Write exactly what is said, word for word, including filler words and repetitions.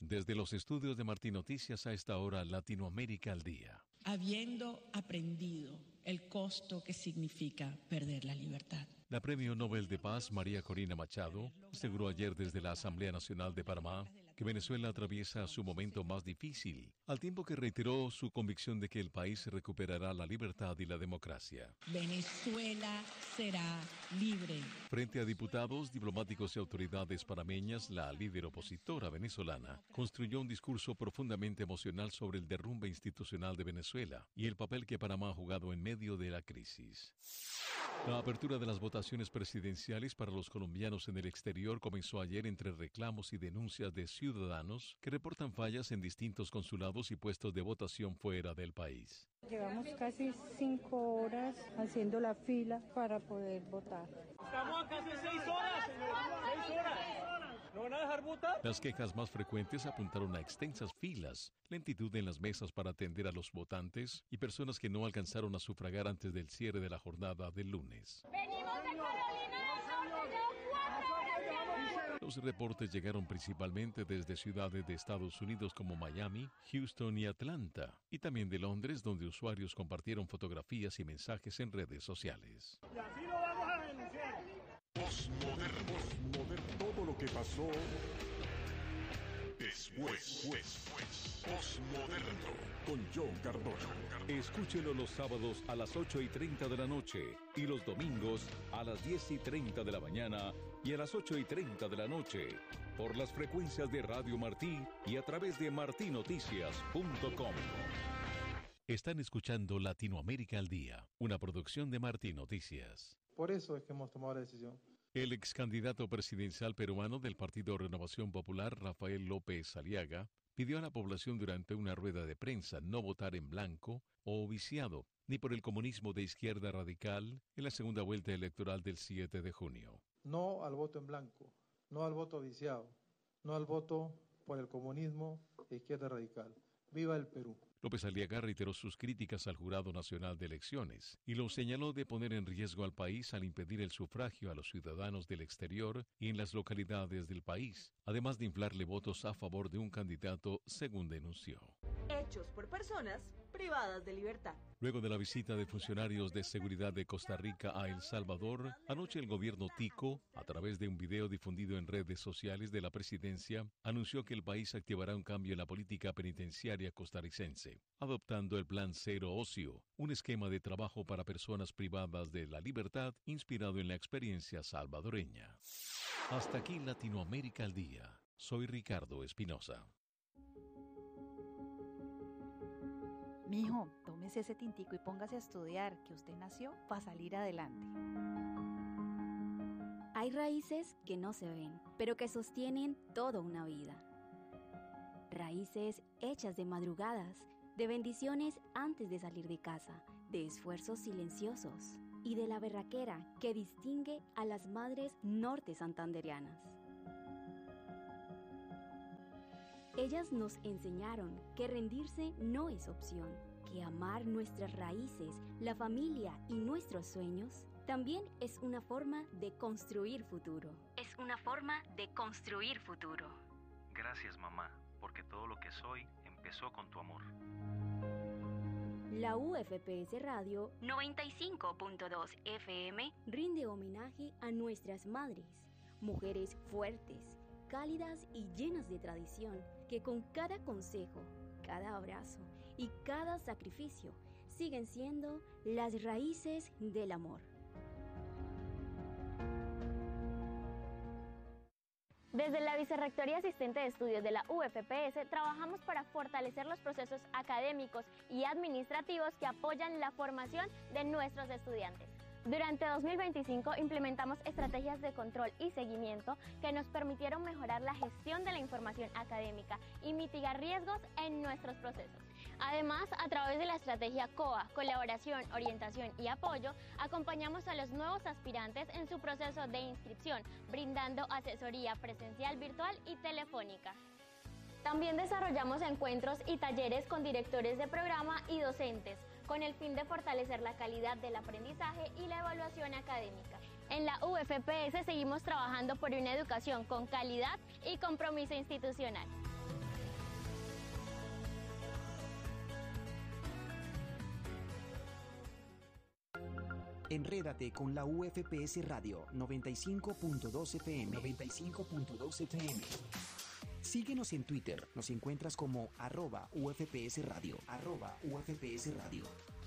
Desde los estudios de Martín Noticias a esta hora, Latinoamérica al día. Habiendo aprendido el costo que significa perder la libertad. La Premio Nobel de Paz, María Corina Machado, aseguró ayer desde la Asamblea Nacional de Panamá que Venezuela atraviesa su momento más difícil, al tiempo que reiteró su convicción de que el país recuperará la libertad y la democracia. Venezuela será libre. Frente a diputados, diplomáticos y autoridades panameñas, la líder opositora venezolana construyó un discurso profundamente emocional sobre el derrumbe institucional de Venezuela y el papel que Panamá ha jugado en medio de la crisis. La apertura de las votaciones presidenciales para los colombianos en el exterior comenzó ayer entre reclamos y denuncias de ciudadanos que reportan fallas en distintos consulados y puestos de votación fuera del país. Llevamos casi cinco horas haciendo la fila para poder votar. Estamos acá hace seis horas, señor. Seis horas. ¿No van a dejar votar? Las quejas más frecuentes apuntaron a extensas filas, lentitud en las mesas para atender a los votantes y personas que no alcanzaron a sufragar antes del cierre de la jornada del lunes. Venimos de Carolina del Norte, llevo cuatro horas llegando. Los reportes llegaron principalmente desde ciudades de Estados Unidos como Miami, Houston y Atlanta, y también de Londres, donde usuarios compartieron fotografías y mensajes en redes sociales. Y así lo vamos a denunciar. Postmoderno, postmoderno, todo lo que pasó después, después, postmoderno, con John Cardoso. Escúchelo los sábados a las ocho y treinta de la noche y los domingos a las diez y treinta de la mañana y a las ocho y treinta de la noche por las frecuencias de Radio Martí y a través de martí noticias punto com. Están escuchando Latinoamérica al Día, una producción de Martí Noticias. Por eso es que hemos tomado la decisión. El ex candidato presidencial peruano del Partido Renovación Popular, Rafael López Aliaga, pidió a la población durante una rueda de prensa no votar en blanco o viciado, ni por el comunismo de izquierda radical en la segunda vuelta electoral del siete de junio. No al voto en blanco, no al voto viciado, no al voto por el comunismo de izquierda radical. ¡Viva el Perú! López Aliaga reiteró sus críticas al Jurado Nacional de Elecciones y lo señaló de poner en riesgo al país al impedir el sufragio a los ciudadanos del exterior y en las localidades del país, además de inflarle votos a favor de un candidato, según denunció. Hechos por personas privadas de libertad. Luego de la visita de funcionarios de seguridad de Costa Rica a El Salvador, anoche el gobierno tico, a través de un video difundido en redes sociales de la presidencia, anunció que el país activará un cambio en la política penitenciaria costarricense, adoptando el Plan Cero Ocio, un esquema de trabajo para personas privadas de la libertad inspirado en la experiencia salvadoreña. Hasta aquí Latinoamérica al Día. Soy Ricardo Espinosa. Mijo, tómese ese tintico y póngase a estudiar, que usted nació para salir adelante. Hay raíces que no se ven, pero que sostienen toda una vida. Raíces hechas de madrugadas, de bendiciones antes de salir de casa, de esfuerzos silenciosos y de la berraquera que distingue a las madres norte santandereanas. Ellas nos enseñaron que rendirse no es opción, que amar nuestras raíces, la familia y nuestros sueños también es una forma de construir futuro. Es una forma de construir futuro. Gracias, mamá, porque todo lo que soy empezó con tu amor. La U F P S Radio noventa y cinco punto dos F M rinde homenaje a nuestras madres, mujeres fuertes, cálidas y llenas de tradición, que con cada consejo, cada abrazo y cada sacrificio siguen siendo las raíces del amor. Desde la Vicerrectoría Asistente de Estudios de la U F P S trabajamos para fortalecer los procesos académicos y administrativos que apoyan la formación de nuestros estudiantes. Durante dos mil veinticinco implementamos estrategias de control y seguimiento que nos permitieron mejorar la gestión de la información académica y mitigar riesgos en nuestros procesos. Además, a través de la estrategia C O A, Colaboración, Orientación y Apoyo, acompañamos a los nuevos aspirantes en su proceso de inscripción, brindando asesoría presencial, virtual y telefónica. También desarrollamos encuentros y talleres con directores de programa y docentes, con el fin de fortalecer la calidad del aprendizaje y la evaluación académica. En la U F P S seguimos trabajando por una educación con calidad y compromiso institucional. Enrédate con la U F P S Radio noventa y cinco punto dos F M. noventa y cinco punto dos F M. Síguenos en Twitter, nos encuentras como arroba U F P S Radio, arroba U F P S Radio.